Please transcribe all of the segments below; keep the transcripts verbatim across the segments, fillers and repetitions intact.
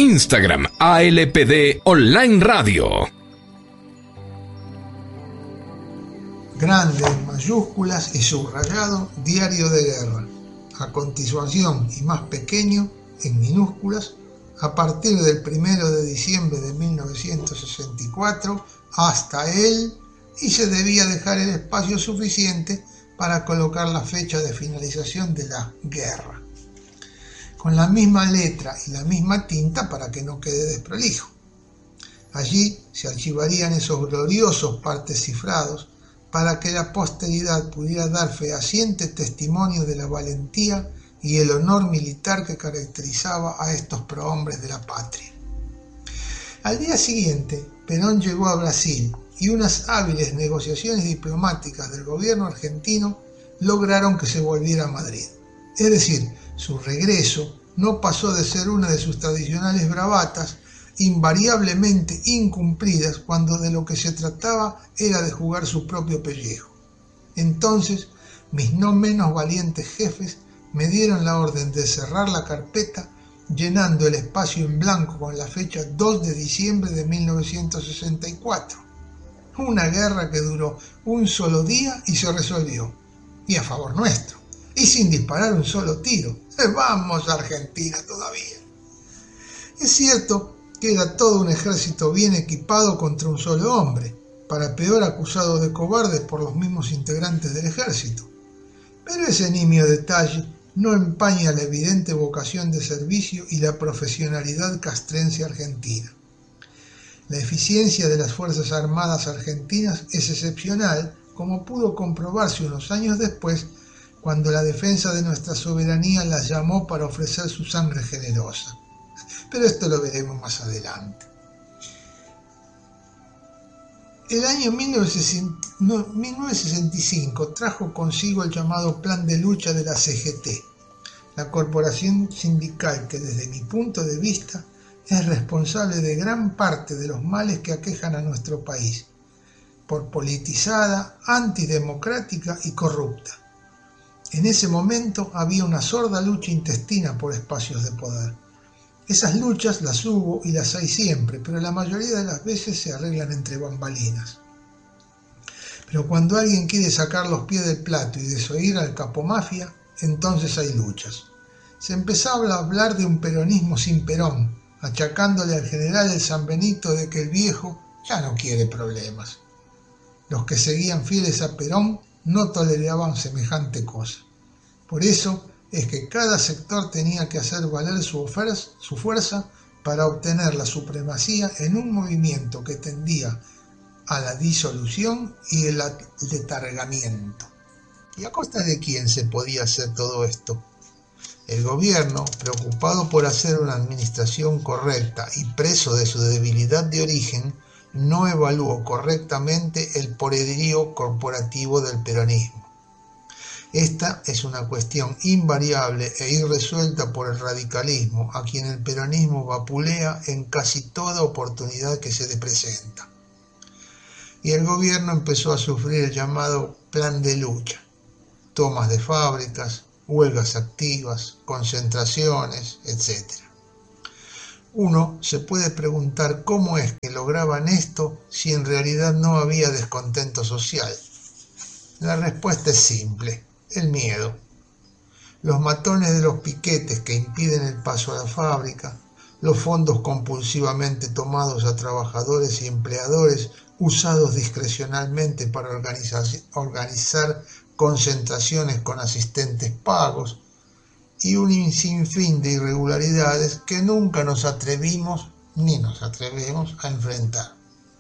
Instagram, A L P D Online Radio. Grande en mayúsculas y subrayado, diario de guerra. A continuación, y más pequeño, en minúsculas, a partir del primero de diciembre de mil novecientos sesenta y cuatro hasta él, y se debía dejar el espacio suficiente para colocar la fecha de finalización de la guerra, con la misma letra y la misma tinta para que no quede desprolijo. Allí se archivarían esos gloriosos partes cifrados para que la posteridad pudiera dar fehaciente testimonio de la valentía y el honor militar que caracterizaba a estos prohombres de la patria. Al día siguiente, Perón llegó a Brasil y unas hábiles negociaciones diplomáticas del gobierno argentino lograron que se volviera a Madrid. Es decir, su regreso no pasó de ser una de sus tradicionales bravatas, invariablemente incumplidas cuando de lo que se trataba era de jugar su propio pellejo. Entonces, mis no menos valientes jefes me dieron la orden de cerrar la carpeta, llenando el espacio en blanco con la fecha dos de diciembre de mil novecientos sesenta y cuatro. Una guerra que duró un solo día y se resolvió, y a favor nuestro, y sin disparar un solo tiro. ¡Vamos, Argentina todavía! Es cierto que era todo un ejército bien equipado contra un solo hombre, para peor acusado de cobarde por los mismos integrantes del ejército. Pero ese nimio detalle no empaña la evidente vocación de servicio y la profesionalidad castrense argentina. La eficiencia de las Fuerzas Armadas argentinas es excepcional, como pudo comprobarse unos años después, cuando la defensa de nuestra soberanía las llamó para ofrecer su sangre generosa. Pero esto lo veremos más adelante. El año mil novecientos sesenta y cinco trajo consigo el llamado Plan de Lucha de la C G T, la corporación sindical que desde mi punto de vista es responsable de gran parte de los males que aquejan a nuestro país, por politizada, antidemocrática y corrupta. En ese momento había una sorda lucha intestina por espacios de poder. Esas luchas las hubo y las hay siempre, pero la mayoría de las veces se arreglan entre bambalinas. Pero cuando alguien quiere sacar los pies del plato y desoír al capomafia, entonces hay luchas. Se empezaba a hablar de un peronismo sin Perón, achacándole al general el San Benito de que el viejo ya no quiere problemas. Los que seguían fieles a Perón no toleraban semejante cosa. Por eso es que cada sector tenía que hacer valer su, oferta, su fuerza para obtener la supremacía en un movimiento que tendía a la disolución y el letargamiento. ¿Y a costa de quién se podía hacer todo esto? El gobierno, preocupado por hacer una administración correcta y preso de su debilidad de origen, no evaluó correctamente el poderío corporativo del peronismo. Esta es una cuestión invariable e irresuelta por el radicalismo, a quien el peronismo vapulea en casi toda oportunidad que se le presenta. Y el gobierno empezó a sufrir el llamado plan de lucha, tomas de fábricas, huelgas activas, concentraciones, etcétera. Uno se puede preguntar cómo es que lograban esto si en realidad no había descontento social. La respuesta es simple: el miedo. Los matones de los piquetes que impiden el paso a la fábrica, los fondos compulsivamente tomados a trabajadores y empleadores usados discrecionalmente para organizar, organizar concentraciones con asistentes pagos y un sinfín de irregularidades que nunca nos atrevimos ni nos atrevemos a enfrentar.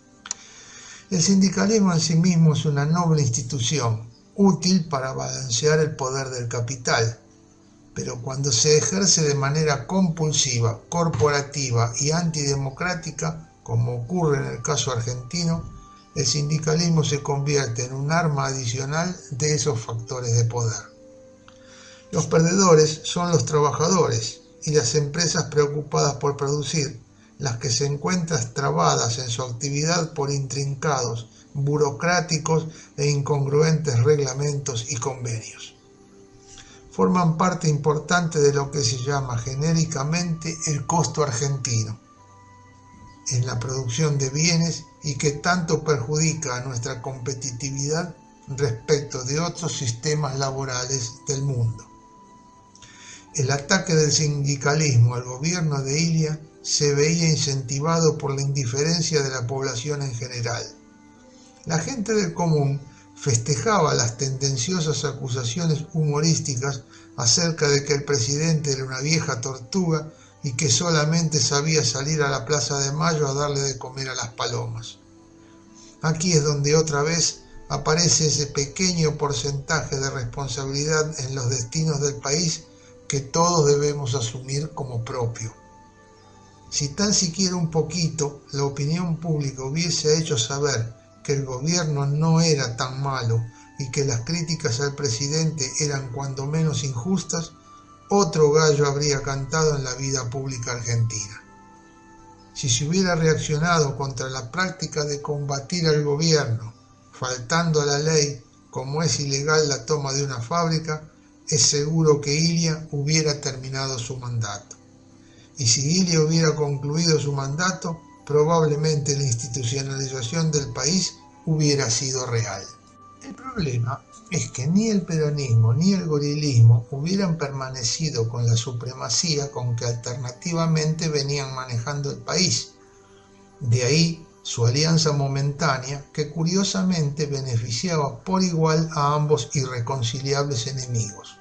El sindicalismo en sí mismo es una noble institución, útil para balancear el poder del capital, pero cuando se ejerce de manera compulsiva, corporativa y antidemocrática, como ocurre en el caso argentino, el sindicalismo se convierte en un arma adicional de esos factores de poder. Los perdedores son los trabajadores y las empresas preocupadas por producir, las que se encuentran trabadas en su actividad por intrincados, burocráticos e incongruentes reglamentos y convenios. forman parte importante de lo que se llama genéricamente el costo argentino en la producción de bienes y que tanto perjudica a nuestra competitividad respecto de otros sistemas laborales del mundo. El ataque del sindicalismo al gobierno de Ilia se veía incentivado por la indiferencia de la población en general. La gente del común festejaba las tendenciosas acusaciones humorísticas acerca de que el presidente era una vieja tortuga y que solamente sabía salir a la Plaza de Mayo a darle de comer a las palomas. Aquí es donde otra vez aparece ese pequeño porcentaje de responsabilidad en los destinos del país que todos debemos asumir como propio. Si tan siquiera un poquito la opinión pública hubiese hecho saber que el gobierno no era tan malo y que las críticas al presidente eran cuando menos injustas, otro gallo habría cantado en la vida pública argentina. Si se hubiera reaccionado contra la práctica de combatir al gobierno, faltando a la ley, como es ilegal la toma de una fábrica, es seguro que Ilia hubiera terminado su mandato. Y si Ilia hubiera concluido su mandato, probablemente la institucionalización del país hubiera sido real. El problema es que ni el peronismo ni el gorilismo hubieran permanecido con la supremacía con que alternativamente venían manejando el país. De ahí su alianza momentánea que curiosamente beneficiaba por igual a ambos irreconciliables enemigos.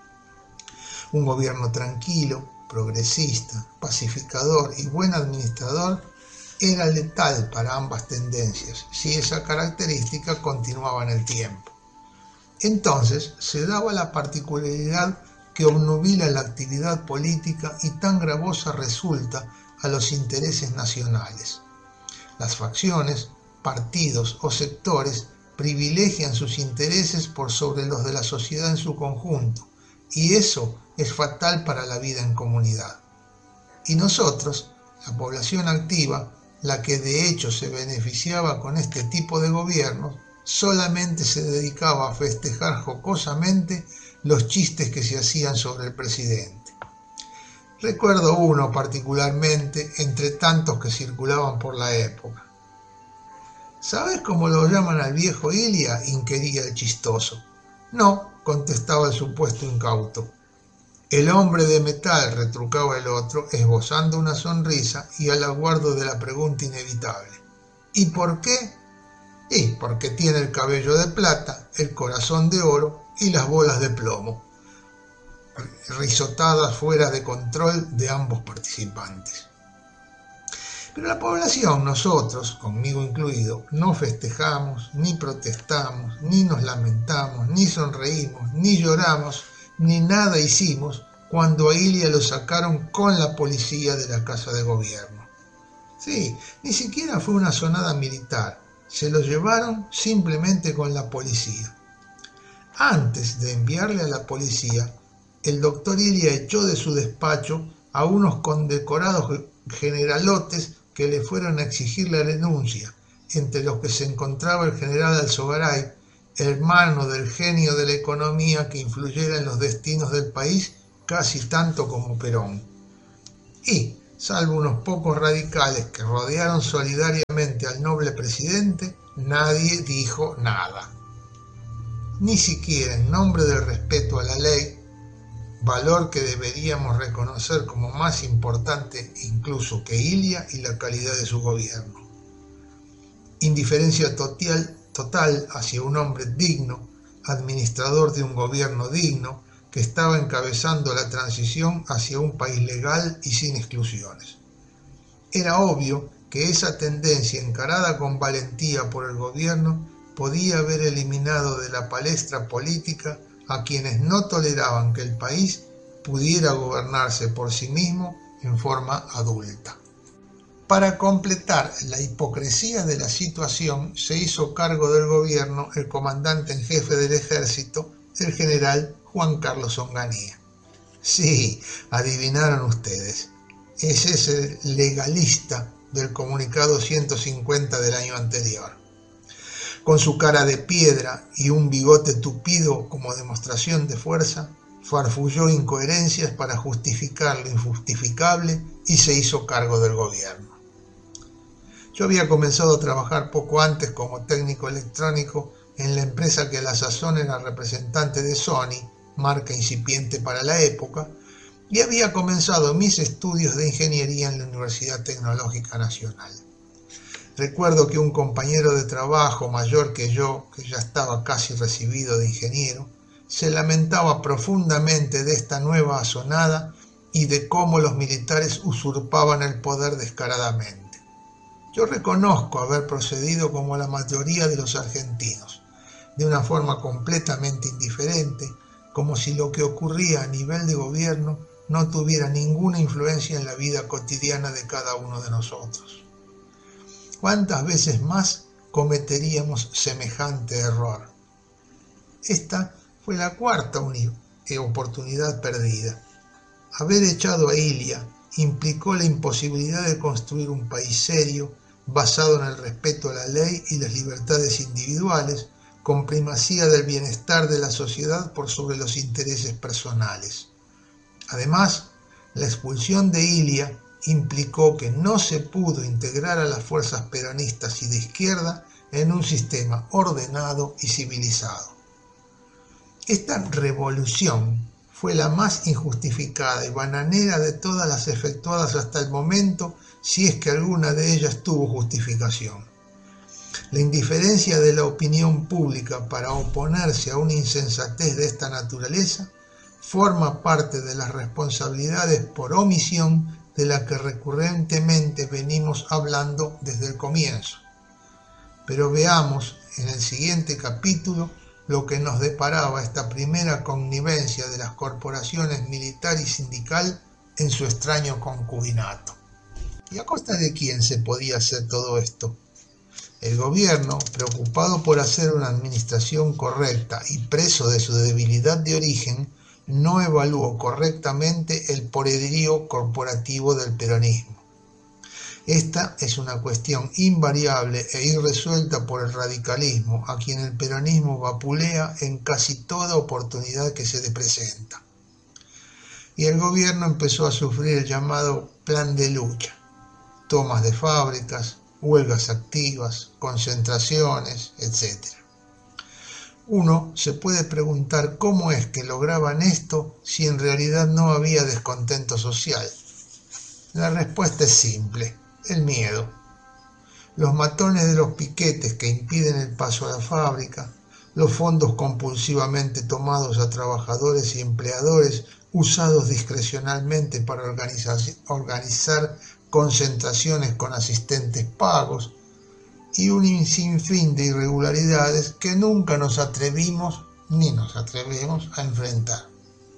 Un gobierno tranquilo, progresista, pacificador y buen administrador era letal para ambas tendencias si esa característica continuaba en el tiempo. Entonces se daba la particularidad que obnubila la actividad política y tan gravosa resulta a los intereses nacionales. Las facciones, partidos o sectores privilegian sus intereses por sobre los de la sociedad en su conjunto, y eso es fatal para la vida en comunidad. Y nosotros, la población activa, la que de hecho se beneficiaba con este tipo de gobiernos, solamente se dedicaba a festejar jocosamente los chistes que se hacían sobre el presidente. Recuerdo uno particularmente entre tantos que circulaban por la época. ¿Sabes cómo lo llaman al viejo Ilia?, inquiría el chistoso. No, contestaba el supuesto incauto. El hombre de metal, retrucaba el otro, esbozando una sonrisa y al aguardo de la pregunta inevitable. ¿Y por qué? Y porque tiene el cabello de plata, el corazón de oro y las bolas de plomo, risotadas fuera de control de ambos participantes. Pero la población, nosotros, conmigo incluido, no festejamos, ni protestamos, ni nos lamentamos, ni sonreímos, ni lloramos, ni nada hicimos cuando a Ilia lo sacaron con la policía de la Casa de Gobierno. Sí, ni siquiera fue una sonada militar, se lo llevaron simplemente con la policía. Antes de enviarle a la policía, el doctor Ilia echó de su despacho a unos condecorados generalotes que le fueron a exigir la denuncia, entre los que se encontraba el general Alzogaray, hermano del genio de la economía que influyera en los destinos del país casi tanto como Perón. Y, salvo unos pocos radicales que rodearon solidariamente al noble presidente, nadie dijo nada. Ni siquiera en nombre del respeto a la ley, valor que deberíamos reconocer como más importante incluso que Ilia y la calidad de su gobierno. Indiferencia total, total hacia un hombre digno, administrador de un gobierno digno, que estaba encabezando la transición hacia un país legal y sin exclusiones. Era obvio que esa tendencia encarada con valentía por el gobierno podía haber eliminado de la palestra política a quienes no toleraban que el país pudiera gobernarse por sí mismo en forma adulta. Para completar la hipocresía de la situación, se hizo cargo del gobierno el comandante en jefe del ejército, el general Juan Carlos Onganía. Sí, adivinaron ustedes, es ese legalista del comunicado ciento cincuenta del año anterior. Con su cara de piedra y un bigote tupido como demostración de fuerza, farfulló incoherencias para justificar lo injustificable y se hizo cargo del gobierno. Yo había comenzado a trabajar poco antes como técnico electrónico en la empresa que a la sazón era representante de Sony, marca incipiente para la época, y había comenzado mis estudios de ingeniería en la Universidad Tecnológica Nacional. Recuerdo que un compañero de trabajo mayor que yo, que ya estaba casi recibido de ingeniero, se lamentaba profundamente de esta nueva asonada y de cómo los militares usurpaban el poder descaradamente. Yo reconozco haber procedido como la mayoría de los argentinos, de una forma completamente indiferente, como si lo que ocurría a nivel de gobierno no tuviera ninguna influencia en la vida cotidiana de cada uno de nosotros. ¿Cuántas veces más cometeríamos semejante error? Esta fue la cuarta oportunidad perdida. Haber echado a Ilia implicó la imposibilidad de construir un país serio, basado en el respeto a la ley y las libertades individuales, con primacía del bienestar de la sociedad por sobre los intereses personales. Además, la expulsión de Ilia implicó que no se pudo integrar a las fuerzas peronistas y de izquierda en un sistema ordenado y civilizado. Esta revolución fue la más injustificada y bananera de todas las efectuadas hasta el momento, si es que alguna de ellas tuvo justificación. La indiferencia de la opinión pública para oponerse a una insensatez de esta naturaleza forma parte de las responsabilidades por omisión de la que recurrentemente venimos hablando desde el comienzo. Pero veamos en el siguiente capítulo lo que nos deparaba esta primera connivencia de las corporaciones militar y sindical en su extraño concubinato. ¿Y a costa de quién se podía hacer todo esto? El gobierno, preocupado por hacer una administración correcta y preso de su debilidad de origen, no evaluó correctamente el poderío corporativo del peronismo. Esta es una cuestión invariable e irresuelta por el radicalismo, a quien el peronismo vapulea en casi toda oportunidad que se le presenta. Y el gobierno empezó a sufrir el llamado plan de lucha, tomas de fábricas, huelgas activas, concentraciones, etcétera. Uno se puede preguntar cómo es que lograban esto si en realidad no había descontento social. La respuesta es simple: el miedo. Los matones de los piquetes que impiden el paso a la fábrica, los fondos compulsivamente tomados a trabajadores y empleadores usados discrecionalmente para organizar, organizar concentraciones con asistentes pagos y un sinfín de irregularidades que nunca nos atrevimos ni nos atrevemos a enfrentar.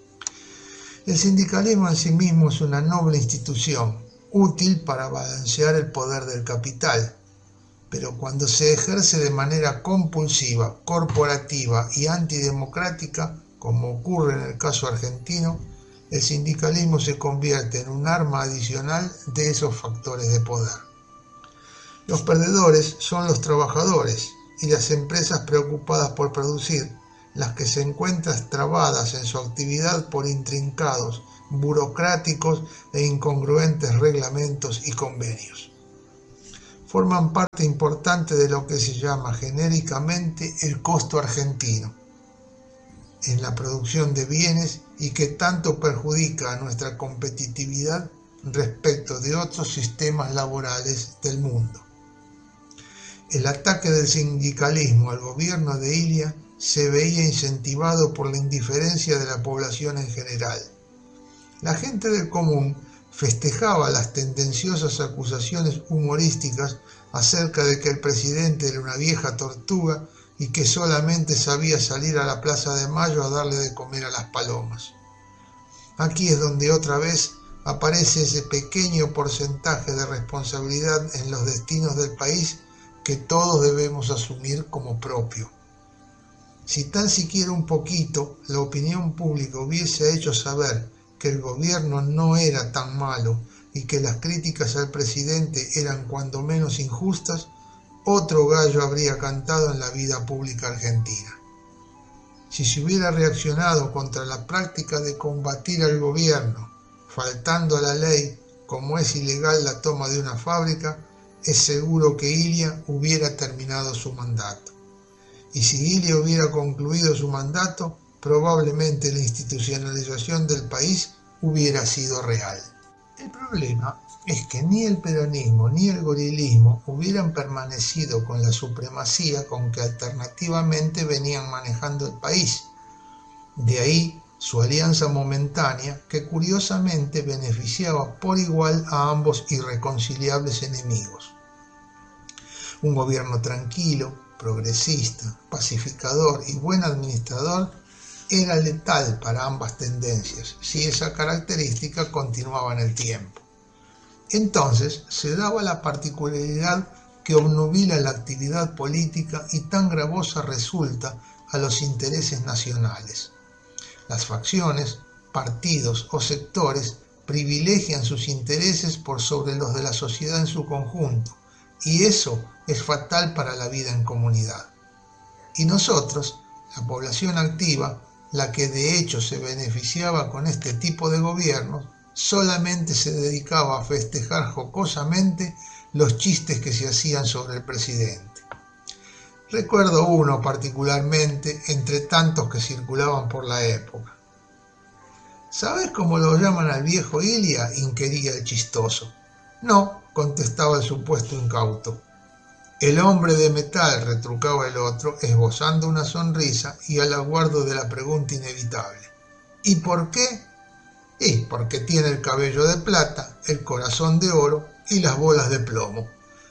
El sindicalismo en sí mismo es una noble institución, útil para balancear el poder del capital, pero cuando se ejerce de manera compulsiva, corporativa y antidemocrática, como ocurre en el caso argentino, el sindicalismo se convierte en un arma adicional de esos factores de poder. Los perdedores son los trabajadores y las empresas preocupadas por producir, las que se encuentran trabadas en su actividad por intrincados, burocráticos e incongruentes reglamentos y convenios. Forman parte importante de lo que se llama genéricamente el costo argentino en la producción de bienes y que tanto perjudica a nuestra competitividad respecto de otros sistemas laborales del mundo. El ataque del sindicalismo al gobierno de Ilia se veía incentivado por la indiferencia de la población en general. La gente del común festejaba las tendenciosas acusaciones humorísticas acerca de que el presidente era una vieja tortuga y que solamente sabía salir a la Plaza de Mayo a darle de comer a las palomas. Aquí es donde otra vez aparece ese pequeño porcentaje de responsabilidad en los destinos del país que todos debemos asumir como propio. Si tan siquiera un poquito la opinión pública hubiese hecho saber que el gobierno no era tan malo y que las críticas al presidente eran cuando menos injustas, otro gallo habría cantado en la vida pública argentina. Si se hubiera reaccionado contra la práctica de combatir al gobierno, faltando a la ley, como es ilegal la toma de una fábrica, es seguro que Ilia hubiera terminado su mandato. Y si Ilia hubiera concluido su mandato, probablemente la institucionalización del país hubiera sido real. El problema es que ni el peronismo ni el gorilismo hubieran permanecido con la supremacía con que alternativamente venían manejando el país. De ahí su alianza momentánea, que curiosamente beneficiaba por igual a ambos irreconciliables enemigos. Un gobierno tranquilo, progresista, pacificador y buen administrador era letal para ambas tendencias, si esa característica continuaba en el tiempo. Entonces se daba la particularidad que obnubila la actividad política y tan gravosa resulta a los intereses nacionales. Las facciones, partidos o sectores privilegian sus intereses por sobre los de la sociedad en su conjunto, y eso es fatal para la vida en comunidad. Y nosotros, la población activa, la que de hecho se beneficiaba con este tipo de gobiernos, solamente se dedicaba a festejar jocosamente los chistes que se hacían sobre el presidente. Recuerdo uno particularmente entre tantos que circulaban por la época. ¿Sabes cómo lo llaman al viejo Ilia?, inquiría el chistoso. No, contestaba el supuesto incauto. El hombre de metal, retrucaba el otro, esbozando una sonrisa y al aguardo de la pregunta inevitable. ¿Y por qué? Y porque tiene el cabello de plata, el corazón de oro y las bolas de plomo,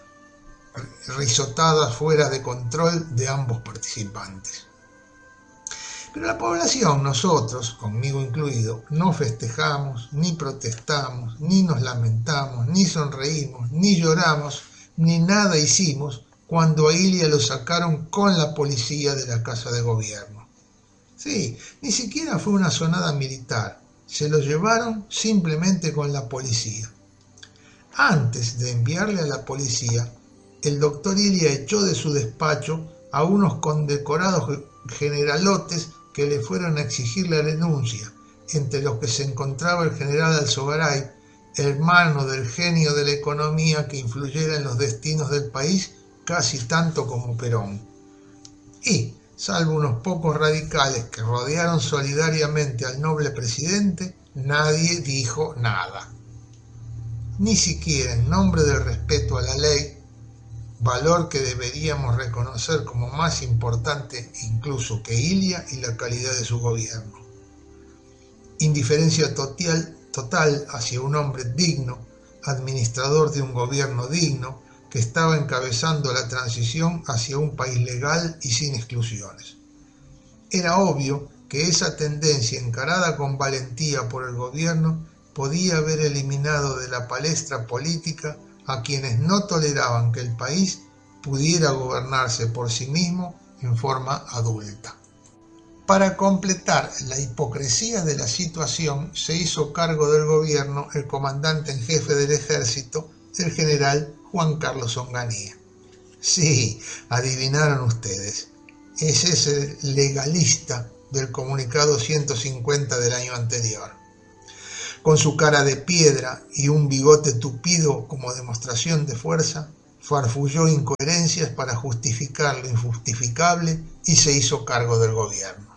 risotadas fuera de control de ambos participantes. Pero la población, nosotros, conmigo incluido, no festejamos, ni protestamos, ni nos lamentamos, ni sonreímos, ni lloramos, ni nada hicimos cuando a Ilia lo sacaron con la policía de la Casa de Gobierno. Sí, ni siquiera fue una sonada militar, se lo llevaron simplemente con la policía. Antes de enviarle a la policía, el doctor Ilia echó de su despacho a unos condecorados generalotes que le fueron a exigir la denuncia, entre los que se encontraba el general Alzogaray, hermano del genio de la economía que influyera en los destinos del país casi tanto como Perón. Y, salvo unos pocos radicales que rodearon solidariamente al noble presidente, nadie dijo nada. Ni siquiera en nombre del respeto a la ley, valor que deberíamos reconocer como más importante incluso que Ilia y la calidad de su gobierno. Indiferencia total, total hacia un hombre digno, administrador de un gobierno digno, que estaba encabezando la transición hacia un país legal y sin exclusiones. Era obvio que esa tendencia encarada con valentía por el gobierno podía haber eliminado de la palestra política a quienes no toleraban que el país pudiera gobernarse por sí mismo en forma adulta. Para completar la hipocresía de la situación, se hizo cargo del gobierno el comandante en jefe del ejército, el general Juan Carlos Onganía. Sí, adivinaron ustedes, es ese legalista del comunicado ciento cincuenta del año anterior. Con su cara de piedra y un bigote tupido como demostración de fuerza, farfulló incoherencias para justificar lo injustificable y se hizo cargo del gobierno.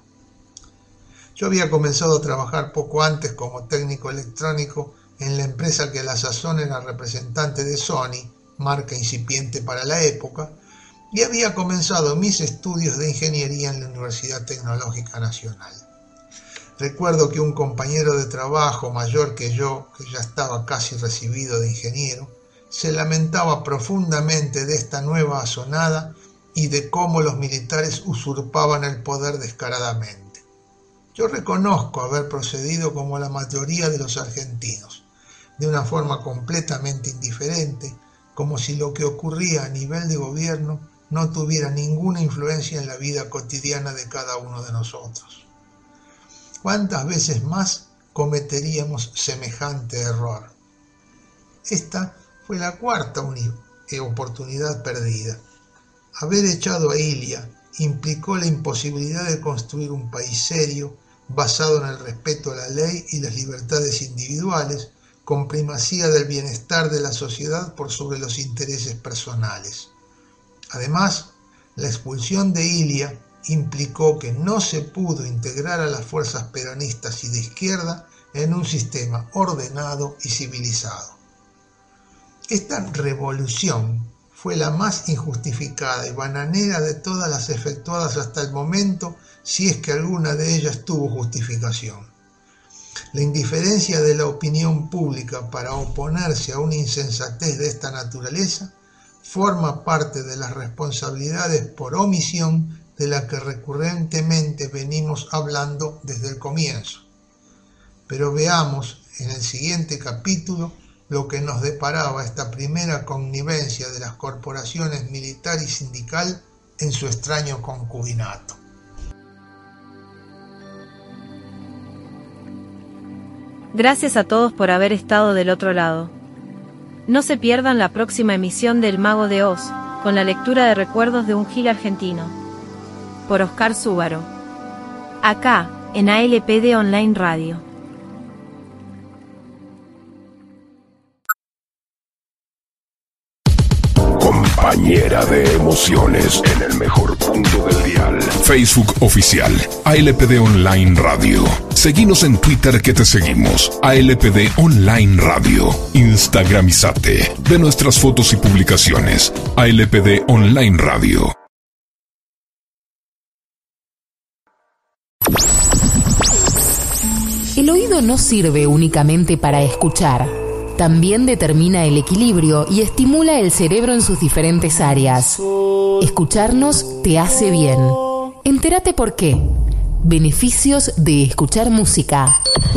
Yo había comenzado a trabajar poco antes como técnico electrónico en la empresa que a la sazón era representante de Sony, marca incipiente para la época, y había comenzado mis estudios de ingeniería en la Universidad Tecnológica Nacional. Recuerdo que un compañero de trabajo mayor que yo, que ya estaba casi recibido de ingeniero, se lamentaba profundamente de esta nueva asonada y de cómo los militares usurpaban el poder descaradamente. Yo reconozco haber procedido como la mayoría de los argentinos, de una forma completamente indiferente, como si lo que ocurría a nivel de gobierno no tuviera ninguna influencia en la vida cotidiana de cada uno de nosotros. ¿Cuántas veces más cometeríamos semejante error? Esta fue la cuarta oportunidad perdida. Haber echado a Ilia implicó la imposibilidad de construir un país serio, basado en el respeto a la ley y las libertades individuales, con primacía del bienestar de la sociedad por sobre los intereses personales. Además, la expulsión de Ilia implicó que no se pudo integrar a las fuerzas peronistas y de izquierda en un sistema ordenado y civilizado. Esta revolución fue la más injustificada y bananera de todas las efectuadas hasta el momento, si es que alguna de ellas tuvo justificación. La indiferencia de la opinión pública para oponerse a una insensatez de esta naturaleza forma parte de las responsabilidades por omisión de la que recurrentemente venimos hablando desde el comienzo. Pero veamos en el siguiente capítulo lo que nos deparaba esta primera connivencia de las corporaciones militar y sindical en su extraño concubinato. Gracias a todos por haber estado del otro lado. No se pierdan la próxima emisión del Mago de Oz, con la lectura de recuerdos de un Gil argentino. Por Oscar Súbaro. Acá, en A L P D Online Radio. Compañera de emociones en el mejor punto del dial. Facebook oficial A L P D Online Radio. Seguinos en Twitter que te seguimos. A L P D Online Radio. Instagramizate. De nuestras fotos y publicaciones. A L P D Online Radio. El oído no sirve únicamente para escuchar. También determina el equilibrio y estimula el cerebro en sus diferentes áreas. Escucharnos te hace bien. Entérate por qué. Beneficios de escuchar música.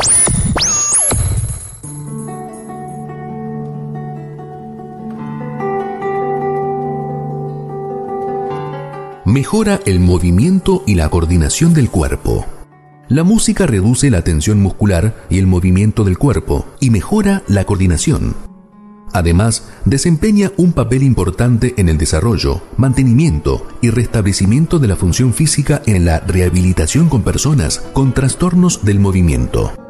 Mejora el movimiento y la coordinación del cuerpo. La música reduce la tensión muscular y el movimiento del cuerpo y mejora la coordinación. Además, desempeña un papel importante en el desarrollo, mantenimiento y restablecimiento de la función física en la rehabilitación con personas con trastornos del movimiento.